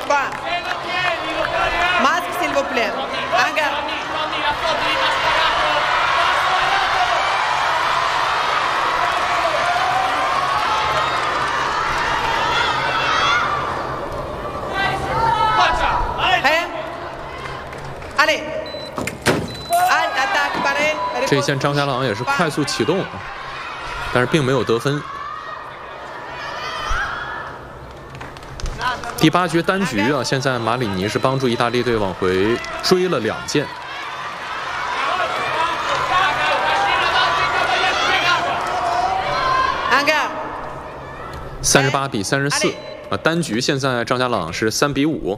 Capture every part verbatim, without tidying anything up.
pas. Masque, s'il vous plaît. En garde. Prêt? Allez. Halte, attaque, paré. 这一线张家朗也是快速启动，但是并没有得分。第八局单局啊，现在马里尼是帮助意大利队往回追了两件。三十八比三十四啊，单局现在张家朗是三比五。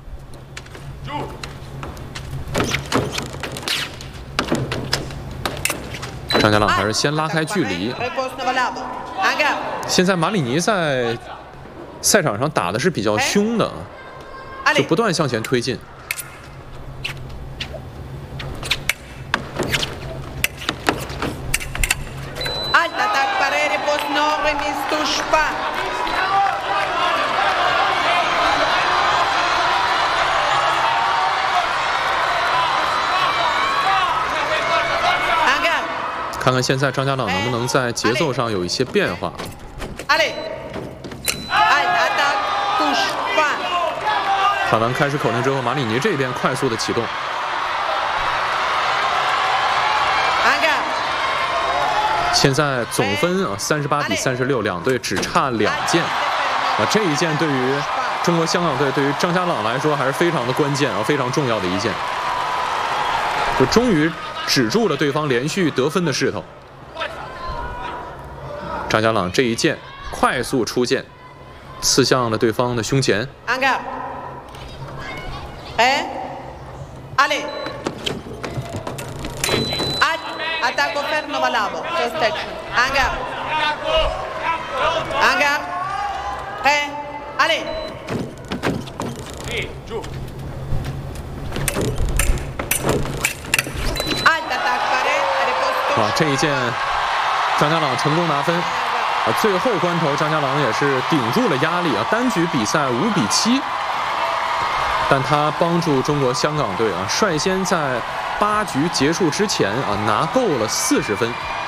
张家朗还是先拉开距离。现在马里尼在赛场上打的是比较凶的，就不断向前推进。看看现在张家朗能不能在节奏上有一些变化。喊完开始口令之后，马里尼这边快速的启动。现在总分啊三十八比三十六，两队只差两件啊，这一件对于中国香港队，对于张家朗来说还是非常的关键啊，非常重要的一件，就终于止住了对方连续得分的势头。张家朗这一剑快速出剑，刺向了对方的胸前。 哎 Allez. Attaque offerte, non valable. Just action. En garde. En garde. Prêt. Allez. 啊，这一剑张家朗成功拿分啊！最后关头，张家朗也是顶住了压力啊，单局比赛五比七。但他帮助中国香港队啊，率先在八局结束之前啊拿够了四十分。